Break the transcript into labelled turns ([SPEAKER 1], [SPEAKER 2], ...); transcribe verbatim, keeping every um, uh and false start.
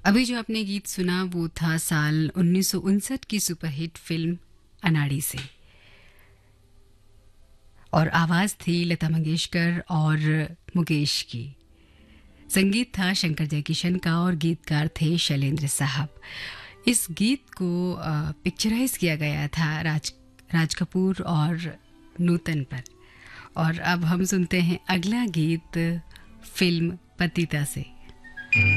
[SPEAKER 1] अभी जो आपने गीत सुना वो था साल उन्नीस सौ उनसठ की सुपरहिट फिल्म अनाड़ी से, और आवाज़ थी लता मंगेशकर और मुकेश की। संगीत था शंकर जयकिशन का और गीतकार थे शैलेंद्र साहब। इस गीत को पिक्चराइज किया गया था राज राज कपूर और नूतन पर। और अब हम सुनते हैं अगला गीत फिल्म पतिता से।